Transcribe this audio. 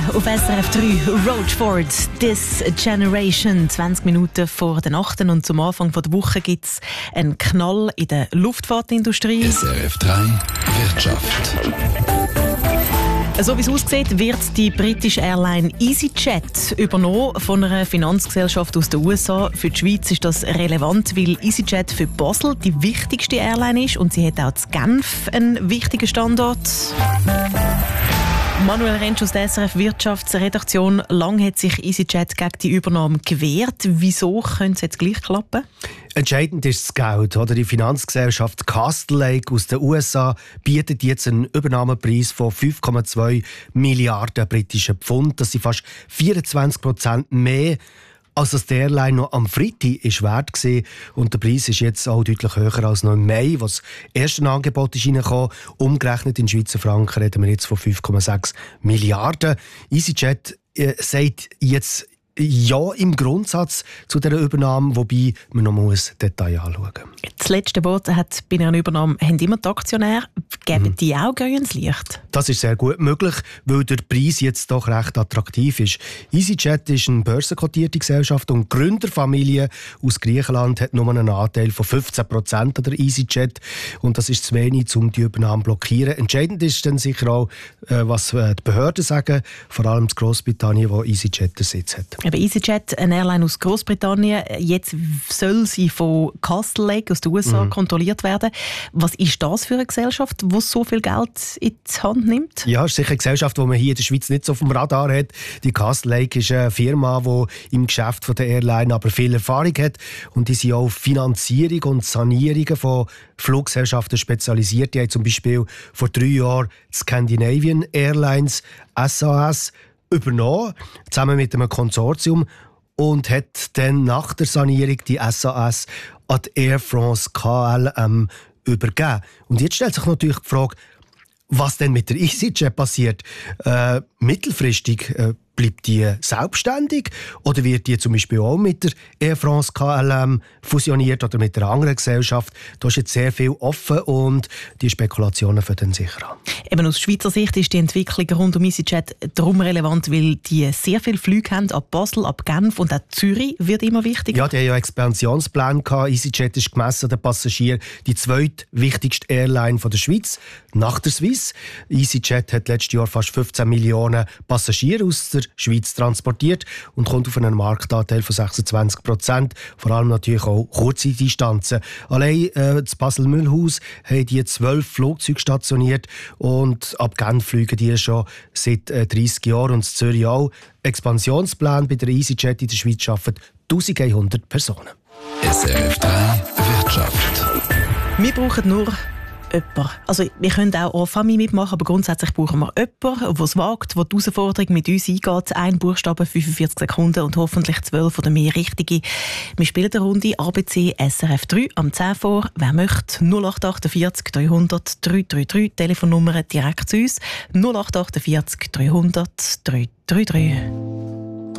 auf SRF 3, Roachford, This Generation, 20 Minuten vor den 8. Und zum Anfang der Woche gibt es einen Knall in der Luftfahrtindustrie. SRF 3, Wirtschaft. So wie es aussieht, wird die britische Airline EasyJet übernommen von einer Finanzgesellschaft aus den USA. Für die Schweiz ist das relevant, weil EasyJet für Basel die wichtigste Airline ist und sie hat auch in Genf einen wichtigen Standort. Manuel Rentsch aus der SRF Wirtschaftsredaktion. Lang hat sich EasyJet gegen die Übernahme gewehrt. Wieso könnte es jetzt gleich klappen? Entscheidend ist das Geld. Oder? Die Finanzgesellschaft Castle Lake aus den USA bietet jetzt einen Übernahmepreis von 5,2 Milliarden britischen Pfund. Das sind fast 24% mehr, als das der Airline noch am Freitag wert war. Und der Preis ist jetzt auch deutlich höher als noch im Mai, wo das erste Angebot ist reingekommen. Umgerechnet in Schweizer Franken reden wir jetzt von 5,6 Milliarden. EasyJet sagt jetzt ja im Grundsatz zu dieser Übernahme, wobei man noch Detail anschauen muss. Das letzte Wort hat bei einer Übernahme haben immer die Aktionäre. Geben die auch grünes Licht? Das ist sehr gut möglich, weil der Preis jetzt doch recht attraktiv ist. EasyJet ist eine börsenkotierte Gesellschaft und die Gründerfamilie aus Griechenland hat nur einen Anteil von 15% an der EasyJet. Und das ist zu wenig, um die Übernahme zu blockieren. Entscheidend ist dann sicher auch, was die Behörden sagen, vor allem in Großbritannien, wo EasyJet den Sitz hat. Aber EasyJet, eine Airline aus Großbritannien, jetzt soll sie von Castle Lake aus den USA kontrolliert werden. Was ist das für eine Gesellschaft, die so viel Geld in die Hand nimmt? Ja, es ist sicher eine Gesellschaft, die man hier in der Schweiz nicht so auf dem Radar hat. Die Castle Lake ist eine Firma, die im Geschäft der Airline aber viel Erfahrung hat. Und die sind auch auf Finanzierung und Sanierungen von Fluggesellschaften spezialisiert. Die haben zum Beispiel vor 3 Jahren Scandinavian Airlines, SAS, übernommen, zusammen mit einem Konsortium, und hat dann nach der Sanierung die SAS an die Air France KLM übergeben. Und jetzt stellt sich natürlich die Frage, was denn mit der EasyJet passiert. Mittelfristig bleibt die selbstständig oder wird die zum Beispiel auch mit der Air France KLM fusioniert oder mit einer anderen Gesellschaft? Da ist jetzt sehr viel offen und die Spekulationen fangen dann sicher an. Eben aus Schweizer Sicht ist die Entwicklung rund um EasyJet darum relevant, weil die sehr viele Flüge haben ab Basel, ab Genf und auch Zürich wird immer wichtiger. Ja, die haben ja Expansionspläne gehabt. EasyJet ist gemessen an den Passagieren die zweitwichtigste Airline von der Schweiz nach der Swiss. EasyJet hat letztes Jahr fast 15 Millionen Passagiere aus der Schweiz transportiert und kommt auf einen Marktanteil von 26%. Vor allem natürlich auch kurze Distanzen. Allein das Basel-Mühlhaus haben die 12 Flugzeuge stationiert und ab Genf fliegen die schon seit 30 Jahren und in Zürich auch. Expansionsplan bei der EasyJet in der Schweiz schaffen 1100 Personen. SRF 3, Wirtschaft. Wir brauchen nur jemanden. Also wir können auch Orfami mitmachen, aber grundsätzlich brauchen wir jemanden, der es wagt, der die Herausforderung mit uns eingeht. Ein Buchstabe, 45 Sekunden und hoffentlich 12 oder mehr richtige. Wir spielen eine Runde ABC SRF 3 am 10 vor. Wer möchte, 0848 300 333, Telefonnummer direkt zu uns, 0848 300 333.